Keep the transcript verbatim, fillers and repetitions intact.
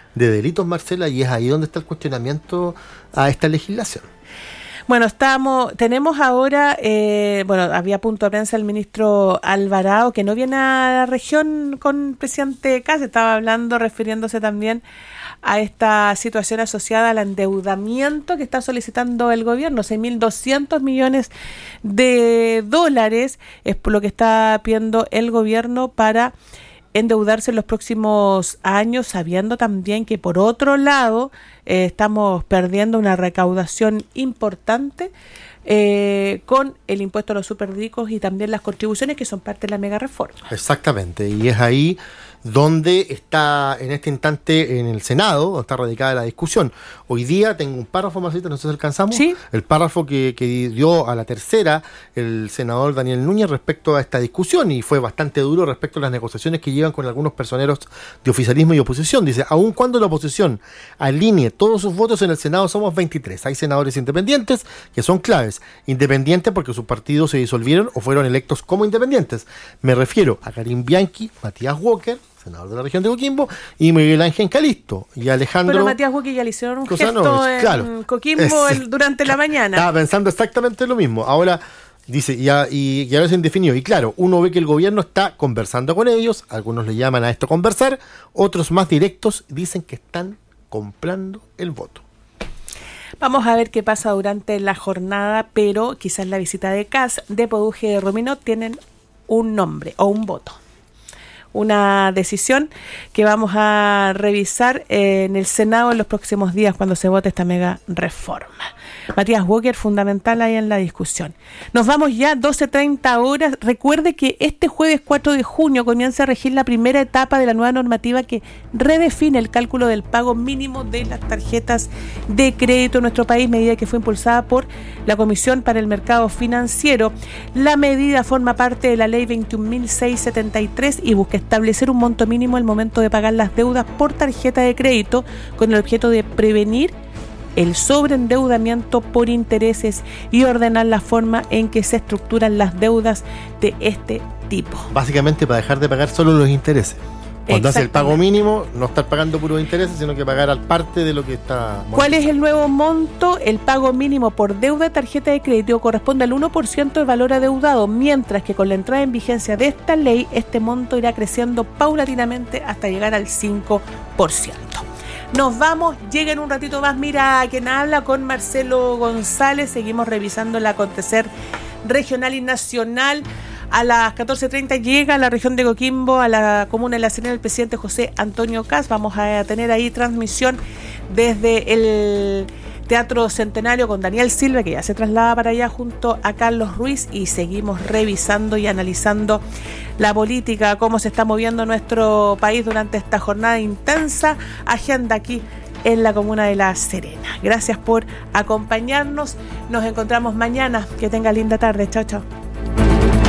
de delitos, Marcela, y es ahí donde está el cuestionamiento a esta legislación. Bueno, estamos, tenemos ahora, eh, bueno, había punto de prensa el ministro Alvarado, que no viene a la región con el presidente Kast, estaba hablando, refiriéndose también a esta situación asociada al endeudamiento que está solicitando el gobierno, seis mil doscientos millones de dólares es por lo que está pidiendo el gobierno para endeudarse en los próximos años, sabiendo también que por otro lado eh, estamos perdiendo una recaudación importante eh, con el impuesto a los superricos y también las contribuciones que son parte de la mega reforma. Exactamente, y es ahí donde está en este instante en el Senado, donde está radicada la discusión. Hoy día tengo un párrafo, Marcita, no sé si alcanzamos, ¿Sí? el párrafo que, que dio a la tercera el senador Daniel Núñez respecto a esta discusión, y fue bastante duro respecto a las negociaciones que llevan con algunos personeros de oficialismo y oposición. Dice, aun cuando la oposición alinee todos sus votos en el Senado, somos veintitrés. Hay senadores independientes que son claves. Independientes porque sus partidos se disolvieron o fueron electos como independientes. Me refiero a Karim Bianchi, Matías Walker, senador de la región de Coquimbo, y Miguel Ángel Calisto, y Alejandro... Pero Matías Walker ya le hicieron un gesto no, en claro, Coquimbo es, el, durante la mañana. Estaba pensando exactamente lo mismo. Ahora, dice, ya, y, y ahora se indefinido. Y claro, uno ve que el gobierno está conversando con ellos, algunos le llaman a esto conversar, otros más directos dicen que están comprando el voto. Vamos a ver qué pasa durante la jornada, pero quizás la visita de Kast, de Poduje y de Romino tienen un nombre o un voto. Una decisión que vamos a revisar en el Senado en los próximos días cuando se vote esta mega reforma. Matías Walker, fundamental ahí en la discusión. Nos vamos ya, doce treinta horas. Recuerde que este jueves cuatro de junio comienza a regir la primera etapa de la nueva normativa que redefine el cálculo del pago mínimo de las tarjetas de crédito en nuestro país, medida que fue impulsada por la Comisión para el Mercado Financiero. La medida forma parte de la Ley veintiún mil seiscientos setenta y tres y busca establecer un monto mínimo al momento de pagar las deudas por tarjeta de crédito con el objeto de prevenir el sobreendeudamiento por intereses y ordenar la forma en que se estructuran las deudas de este tipo. Básicamente para dejar de pagar solo los intereses. Cuando hace el pago mínimo, no estar pagando puros intereses, sino que pagar al parte de lo que está... ¿Cuál es el nuevo monto? El pago mínimo por deuda de tarjeta de crédito corresponde al uno por ciento del valor adeudado, mientras que con la entrada en vigencia de esta ley, este monto irá creciendo paulatinamente hasta llegar al cinco por ciento. Nos vamos, llega en un ratito más, mira quien habla con Marcelo González, seguimos revisando el acontecer regional y nacional. A las catorce treinta llega a la región de Coquimbo, a la comuna de La Serena, el presidente José Antonio Kast. Vamos a tener ahí transmisión desde el Teatro Centenario con Daniel Silva, que ya se traslada para allá junto a Carlos Ruiz, y seguimos revisando y analizando la política, cómo se está moviendo nuestro país durante esta jornada intensa, agenda aquí en la comuna de La Serena. Gracias por acompañarnos, nos encontramos mañana, que tenga linda tarde, chao chao.